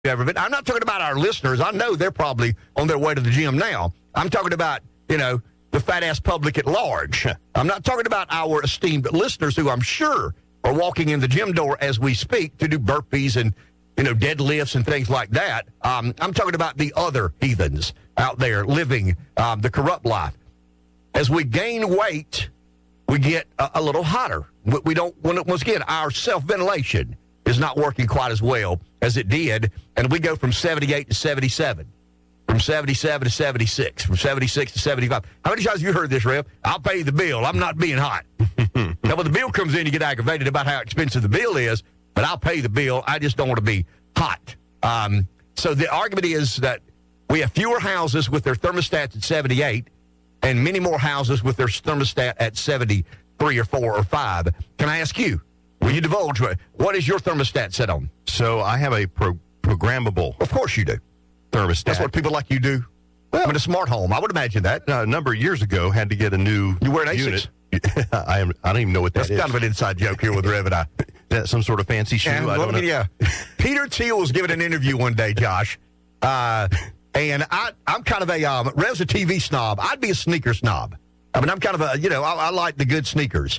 ever been. I'm not talking about our listeners. I know they're probably on their way to the gym now. I'm talking about, the fat-ass public at large. I'm not talking about our esteemed listeners who I'm sure are walking in the gym door as we speak to do burpees and, deadlifts and things like that. I'm talking about the other heathens out there living the corrupt life. As we gain weight, we get a little hotter. We don't, once again, our self-ventilation is not working quite as well as it did, and we go from 78 to 77. From 77 to 76, from 76 to 75. How many times have you heard this, Rev? I'll pay the bill. I'm not being hot. Now, when the bill comes in, you get aggravated about how expensive the bill is, but I'll pay the bill. I just don't want to be hot. So the argument is that we have fewer houses with their thermostats at 78 and many more houses with their thermostat at 73 or 4 or 5. Can I ask you, will you divulge, what is your thermostat set on? So I have a programmable. Of course you do. Thermostat. That's what people like you do. Well, I'm in a smart home. I would imagine that. A number of years ago, had to get a new You wear an unit. ASICS? I don't even know what that is. That's kind of an inside joke here with Rev and I. That some sort of fancy shoe? And I don't know. Yeah. Peter Thiel was giving an interview one day, Josh. And I'm kind of Rev's a TV snob. I'd be a sneaker snob. I mean, I'm kind of I like the good sneakers.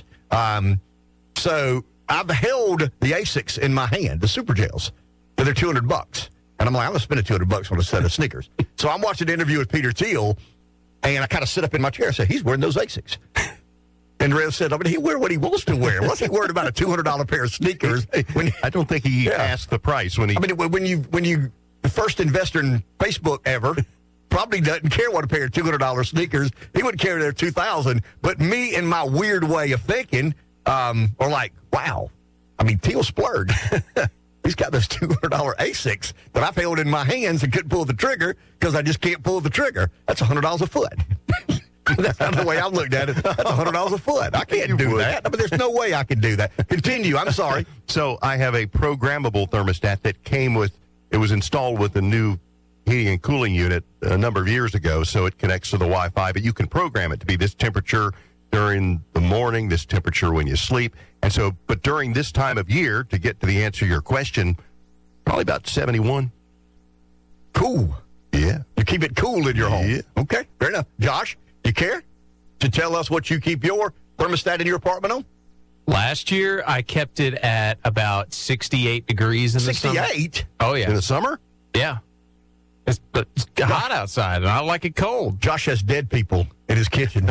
So I've held the ASICS in my hand, the Super Gels. So they're $200. And I'm like, I'm going to spend $200 on a set of sneakers. So I'm watching an interview with Peter Thiel, and I kind of sit up in my chair and say, he's wearing those ASICS. And Rev said, he wear what he wants to wear. What's he worried about a $200 pair of sneakers? I don't think he asked the price when he... when you the first investor in Facebook ever, probably doesn't care what a pair of $200 sneakers. He wouldn't care they're $2,000. But me and my weird way of thinking are like, wow. Thiel splurged. He's got those $200 ASICs that I've held in my hands and couldn't pull the trigger because I just can't pull the trigger. That's $100 a foot. That's not the way I looked at it. That's $100 a foot. I can't do that. There's no way I can do that. Continue. I'm sorry. So I have a programmable thermostat that it was installed with a new heating and cooling unit a number of years ago, so it connects to the Wi-Fi, but you can program it to be this temperature during the morning, this temperature when you sleep. And so, but during this time of year, to get to the answer to your question, probably about 71. Cool. Yeah. You keep it cool in your home. Yeah. Okay, fair enough. Josh, you care to tell us what you keep your thermostat in your apartment on? Last year, I kept it at about 68 degrees in the summer. 68? Oh, yeah. In the summer? Yeah. It's hot outside, and I like it cold. Josh has dead people in his kitchen.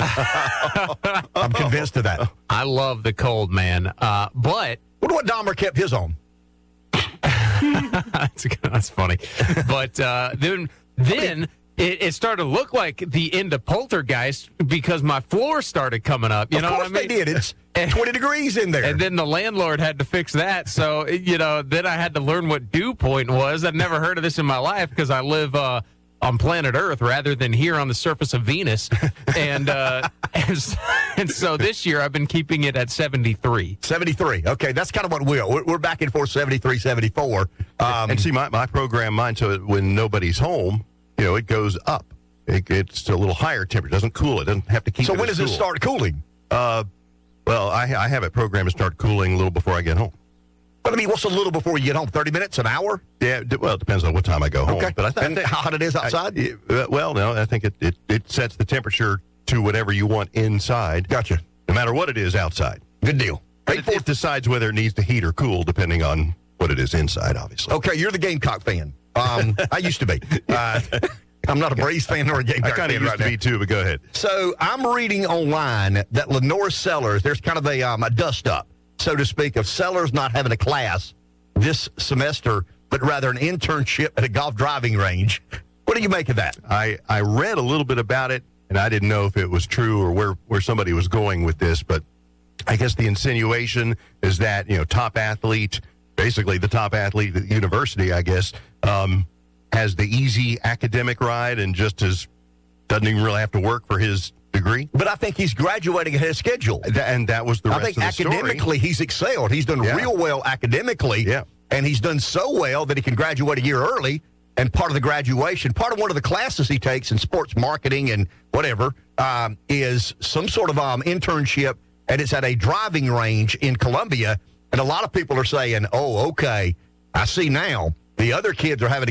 I'm convinced of that. I love the cold, man. But wonder what Dahmer kept his on. that's funny. But then it started to look like the end of Poltergeist because my floor started coming up. You know what I mean? They did. It's 20 degrees in there. And then the landlord had to fix that. So, then I had to learn what dew point was. I'd never heard of this in my life because I live on planet Earth rather than here on the surface of Venus. And so this year I've been keeping it at 73. 73. Okay, that's kind of what we're back and forth 73, 74. And see, my program, so when nobody's home, it goes up. It's a little higher temperature. It doesn't cool. It doesn't have to keep So it when does it start cooling? Well, I have it programmed to start cooling a little before I get home. But what's a little before you get home? 30 minutes, an hour? Yeah, well, it depends on what time I go home. Okay. But and how hot it is outside? I think it sets the temperature to whatever you want inside. Gotcha. No matter what it is outside. Good deal. It decides whether it needs to heat or cool, depending on what it is inside, obviously. Okay, you're the Gamecock fan. I used to be. I'm not a Braves fan or a Gamecock fan. I kind of used to be too, but go ahead. So I'm reading online that Lenore Sellers, there's kind of a dust-up, so to speak, of Sellers not having a class this semester, but rather an internship at a golf driving range. What do you make of that? I read a little bit about it, and I didn't know if it was true or where somebody was going with this, but I guess the insinuation is that, top athlete, basically the top athlete at the university, I guess, has the easy academic ride and doesn't even really have to work for his degree. But I think he's graduating ahead of schedule. And that was the rest of the story. I think academically he's excelled. He's done real well academically. Yeah. And he's done so well that he can graduate a year early. And part of the graduation, part of one of the classes he takes in sports marketing and whatever, is some sort of internship. And it's at a driving range in Columbia. And a lot of people are saying, oh, okay, I see now. The other kids are having to